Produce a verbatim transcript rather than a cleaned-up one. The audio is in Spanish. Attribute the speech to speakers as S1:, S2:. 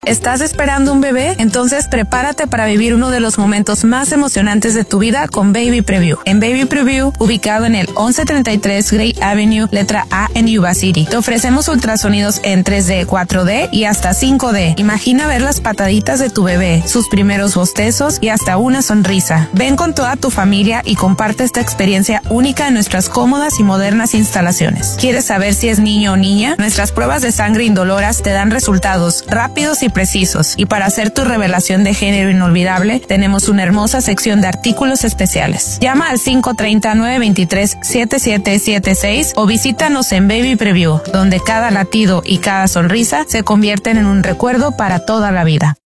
S1: ¿Estás esperando un bebé? Entonces prepárate para vivir uno de los momentos más emocionantes de tu vida con Baby Preview. En Baby Preview, ubicado en el once treinta y tres Gray Avenue, letra A en Yuba City, te ofrecemos ultrasonidos en tres D, cuatro D y hasta cinco D. Imagina ver las pataditas de tu bebé, sus primeros bostezos y hasta una sonrisa. Ven con toda tu familia y comparte esta experiencia única en nuestras cómodas y modernas instalaciones. ¿Quieres saber si es niño o niña? Nuestras pruebas de sangre indoloras te dan resultados rápidos y precisos, y para hacer tu revelación de género inolvidable tenemos una hermosa sección de artículos especiales. Llama al cinco tres cero, nueve dos tres, siete siete siete seis o visítanos en Baby Preview, donde cada latido y cada sonrisa se convierten en un recuerdo para toda la vida.